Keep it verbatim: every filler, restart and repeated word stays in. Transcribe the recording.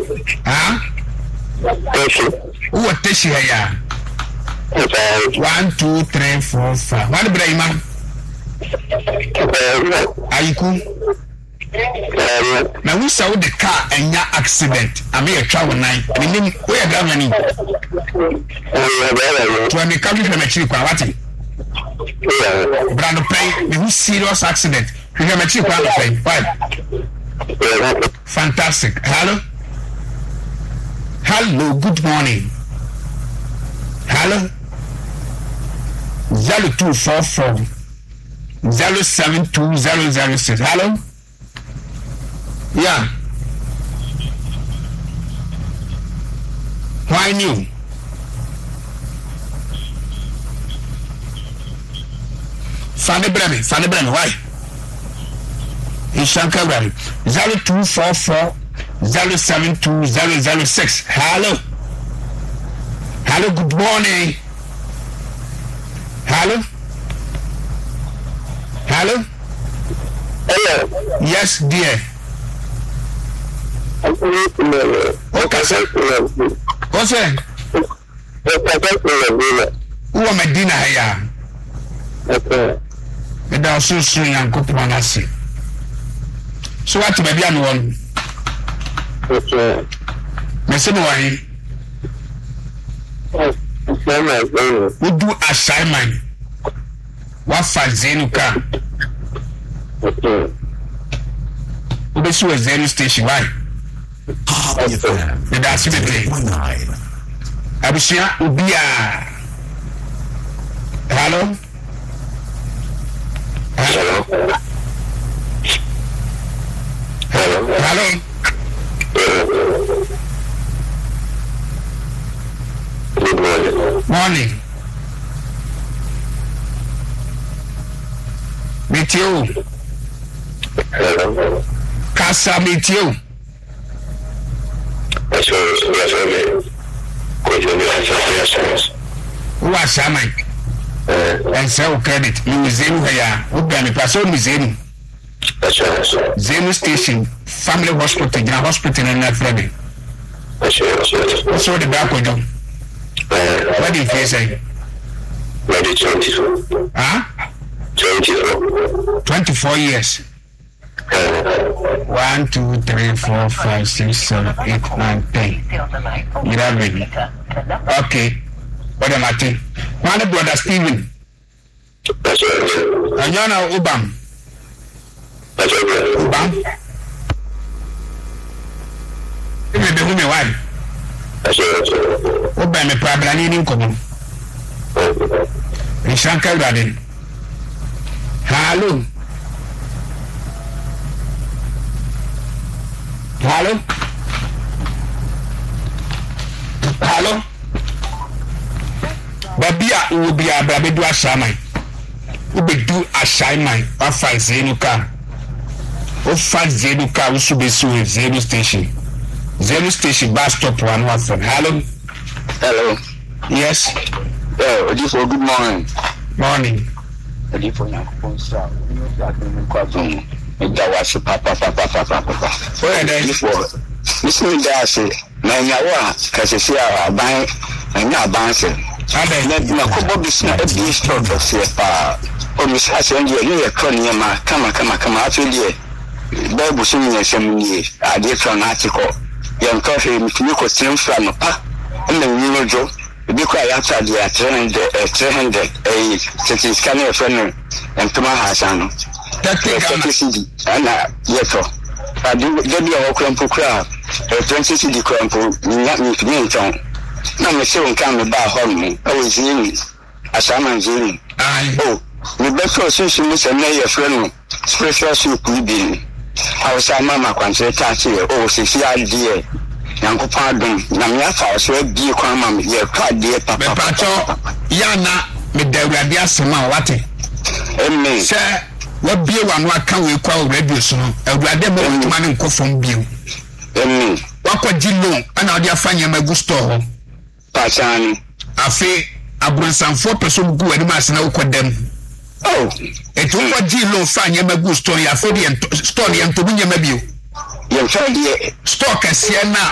Ah? Who teshi ya? One, two, three, four, five. What Brahima? Aiku. Now we saw the car and your accident. I mean a travel night. I mean, we are governing. To a recovery from a cheap quality. Brand play, the serious accident. We have a cheap quality. Why? Fantastic. Hello? Hello, good morning. Hello? Zero two four four zero seven two zero zero six. Hello? Yeah. Why new? Fanny Bremy, Fanny Bremy, why? Ishanka Bremy. Zero two four four zero seven two zero zero six. Hello? Hello, good morning. Hello? Hello? Hello? Yes, dear. Okay, sir. What's that? Who am I dinner here? Okay. And also soon and cook one as so what may be on one? Okay. Mister Why? We do assignment. What for Zenuka? Okay. We be sure Zenu station. Why? The that's the thing. Abusia Ubia. Hello? Hello? Hello? Hello? Good morning. Morning. Meet you. Hello? Casa meet you. That's what that's what Who are Shaman? And sell credit. You Zenu here. Who can be person Zenu? That's right. Zenu Station, Family Hospital, in hospital in that Friday. That's right. What's all the back with them? What did you say? Maybe twenty-four. Huh? twenty-four. twenty-four years. One, two, three, four, five, six, seven, eight, nine, ten. Eleven. Okay. What am I saying? My brother Stephen. That's right. And you know Ubam. That's right. Ubam. You may be who me why. That's right. Ubam me problem in common. In Shankar Garden. Hello. Hello? Hello? Babia will be a baby do a shaman. Who be do a shaman or find Zenuka. Or find Zenuka, we should be suing Zenu Station. Zenu Station bus stop one one from. Hello? Hello. Yes? Oh, this for good morning. Morning. Ready for your phone, sir. That was papa, papa, papa, papa. Where there is for listen to that. Say, Nanya, because you see our bank and your bank. Let me go business at this store of C F R. Oh, Miss Hassan, you're a crony, come, come, come out with you. Bible singing some years. I did an article. Young coffee, you could stream from a pa, and then you know, Joe. Be quiet outside the three hundred, three hundred, a city scanner friend, and Thomas Hassan. twenty C D, and yet, I do get your crampo crab, a twenty C D crampo, not me to me tongue. No, Monsieur come about home, I was in a salmon zini. Oh, the best for social miss and lay a friend, special soup will be. I was a mamma can say, oh, six idea. Yanko pardon, Namia, so be a crumb, your card, dear papa. Yana, with the Rabia Sama, what? Amen, sir. What beer one what can we call radio so a rather man and from beer. Amen. What could you know? And now they're finding my good store. Passan, I feel I bring some four person go and mass now quit them. Oh, it will what you know, find your good story. I feel the story and to win your maybe. You're trying to stock a Siena